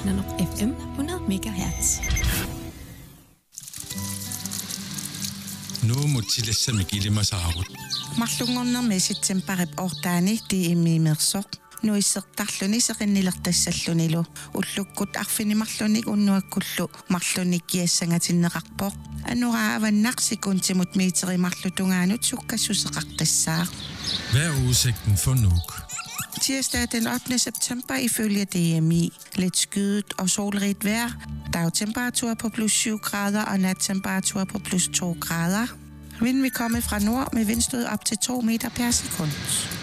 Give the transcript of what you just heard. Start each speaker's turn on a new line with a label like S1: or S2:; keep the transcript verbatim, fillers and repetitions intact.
S1: Nano F M hundrede megahertz.
S2: Nu mutilassa mikilima saarut.
S3: Mарлунгорнэрми ситсемпарип ортаани тииммиимерсоқ нуиссертарлүни сеқиннилертассаллунилу уллуккут арфинимарлуник уннуаккуллу марлуник киассангатиннеқарпоқ анурааваннарсикун тимут миитеримарлутунгаанут суккассусеқартассаа.
S2: Hvad er udsigten for Nuuk?
S3: Tirsdag den ottende september ifølge D M I. Lidt skyet og solrigt vejr. Dagtemperatur på plus syv grader og nattemperatur på plus to grader. Vinden vil komme fra nord med vindstød op til to meter per sekund.